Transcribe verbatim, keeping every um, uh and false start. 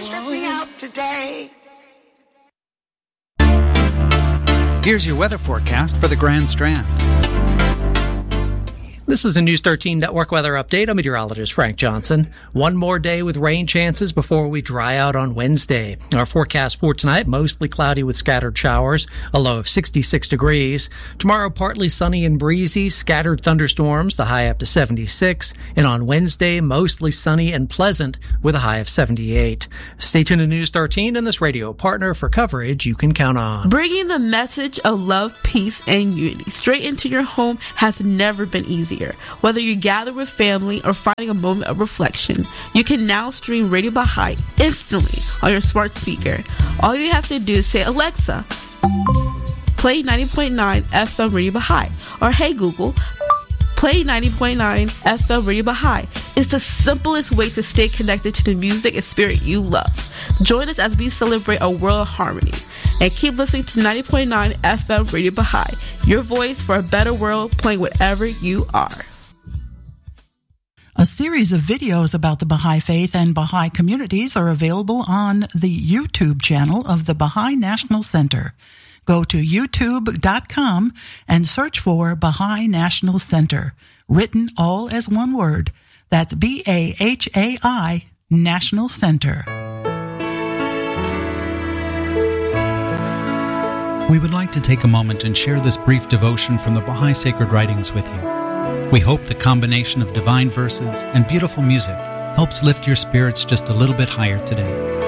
really stress me out today. Here's your weather forecast for the Grand Strand. This is a News thirteen Network weather update. I'm meteorologist Frank Johnson. One more day with rain chances before we dry out on Wednesday. Our forecast for tonight, mostly cloudy with scattered showers, a low of sixty-six degrees. Tomorrow, partly sunny and breezy, scattered thunderstorms, the high up to seventy-six. And on Wednesday, mostly sunny and pleasant with a high of seventy-eight. Stay tuned to News thirteen and this radio partner for coverage you can count on. Bringing the message of love, peace, and unity straight into your home has never been easier. Whether you gather with family or finding a moment of reflection, you can now stream Radio Baha'i instantly on your smart speaker. All you have to do is say, Alexa, play ninety point nine F M Radio Baha'i, or hey Google, play ninety point nine F M Radio Baha'i. It's the simplest way to stay connected to the music and spirit you love. Join us as we celebrate a world of harmony. And keep listening to ninety point nine F M Radio Baha'i, your voice for a better world, playing wherever you are. A series of videos about the Baha'i Faith and Baha'i communities are available on the YouTube channel of the Baha'i National Center. Go to youtube dot com and search for Baha'i National Center, written all as one word. That's B A H A I, National Center. We would like to take a moment and share this brief devotion from the Baha'i Sacred Writings with you. We hope the combination of divine verses and beautiful music helps lift your spirits just a little bit higher today.